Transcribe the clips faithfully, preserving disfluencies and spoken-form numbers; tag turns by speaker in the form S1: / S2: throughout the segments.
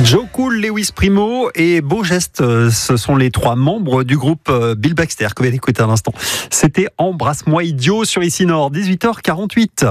S1: Joe Cool, Lewis Primo et Beau Geste, ce sont les trois membres du groupe Bill Baxter que vous allez écouter à l'instant. C'était Embrasse-moi idiot sur Ici Nord, dix-huit heures quarante-huit.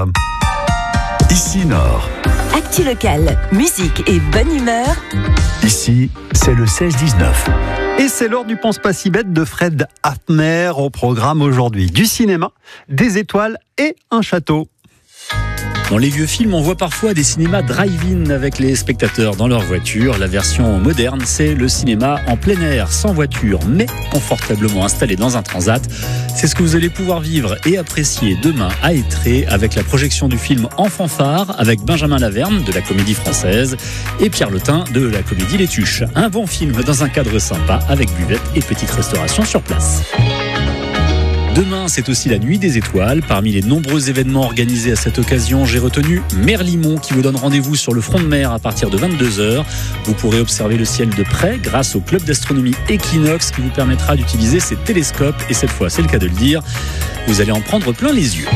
S2: Ici Nord.
S3: Actu locale, musique et bonne humeur.
S2: Ici, c'est le seize dix-neuf.
S1: Et c'est l'heure du Pense pas si bête de Fred Hafner au programme aujourd'hui. Du cinéma, des étoiles et un château.
S4: Dans les vieux films, on voit parfois des cinémas drive-in avec les spectateurs dans leur voiture. La version moderne, c'est le cinéma en plein air, sans voiture, mais confortablement installé dans un transat. C'est ce que vous allez pouvoir vivre et apprécier demain à Étré avec la projection du film En fanfare avec Benjamin Laverne de la Comédie Française et Pierre Lotin de la Comédie Les Tuches. Un bon film dans un cadre sympa avec buvette et petite restauration sur place. Demain, c'est aussi la Nuit des Étoiles. Parmi les nombreux événements organisés à cette occasion, j'ai retenu Merlimont qui vous donne rendez-vous sur le front de mer à partir de vingt-deux heures. Vous pourrez observer le ciel de près grâce au club d'astronomie Equinox qui vous permettra d'utiliser ses télescopes. Et cette fois, c'est le cas de le dire, vous allez en prendre plein les yeux.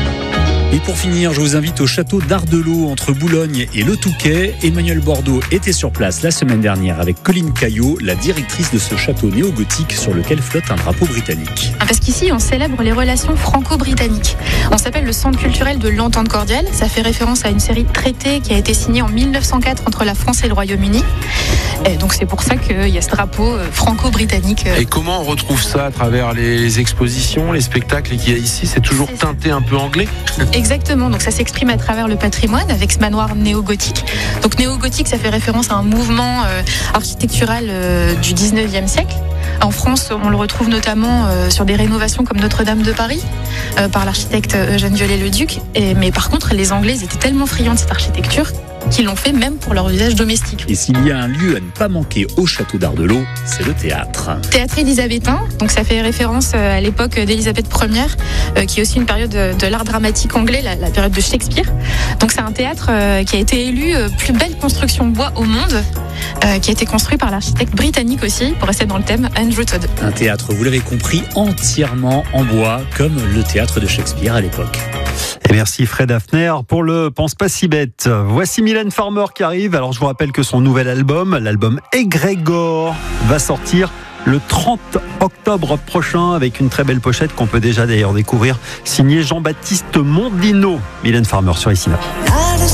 S4: Et pour finir, je vous invite au château d'Ardelot entre Boulogne et Le Touquet. Emmanuel Bordeaux était sur place la semaine dernière avec Colline Caillot, la directrice de ce château néo-gothique sur lequel flotte un drapeau britannique.
S5: Parce qu'ici, on célèbre les relations franco-britanniques. On s'appelle le Centre culturel de l'Entente cordiale. Ça fait référence à une série de traités qui a été signée en mille neuf cent quatre entre la France et le Royaume-Uni. Et donc c'est pour ça qu'il y a ce drapeau franco-britannique.
S6: Et comment on retrouve ça à travers les expositions, les spectacles qu'il y a ici? C'est toujours c'est teinté un peu anglais?
S5: Exactement, donc ça s'exprime à travers le patrimoine avec ce manoir néo-gothique. Donc néo-gothique, ça fait référence à un mouvement euh, architectural euh, du dix-neuvième siècle. En France, on le retrouve notamment euh, sur des rénovations comme Notre-Dame de Paris, euh, par l'architecte Eugène Viollet-le-Duc. Et, mais par contre, les Anglais étaient tellement friands de cette architecture qu'ils l'ont fait même pour leur usage domestique.
S4: Et s'il y a un lieu à ne pas manquer au château d'Ardelot, c'est le théâtre.
S5: Théâtre élisabétain, donc ça fait référence à l'époque d'Élisabeth Première, euh, qui est aussi une période de, de l'art dramatique anglais, la, la période de Shakespeare. Donc c'est un théâtre euh, qui a été élu euh, plus belle construction bois au monde, euh, qui a été construit par l'architecte britannique aussi, pour rester dans le thème, Andrew Todd.
S4: Un théâtre, vous l'avez compris, entièrement en bois, comme le théâtre de Shakespeare à l'époque.
S1: Et merci Fred Hafner pour le Pense pas si bête. Voici Mylène Farmer qui arrive. Alors je vous rappelle que son nouvel album, l'album Égrégore, va sortir le trente octobre prochain avec une très belle pochette qu'on peut déjà d'ailleurs découvrir, signée Jean-Baptiste Mondino. Mylène Farmer sur Ici Nord.